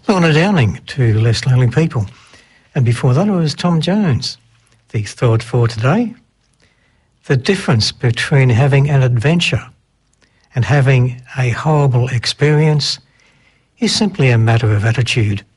Lorna Downing to Less Lonely People. And before that it was Tom Jones. The thought for today, the difference between having an adventure and having a horrible experience is simply a matter of attitude.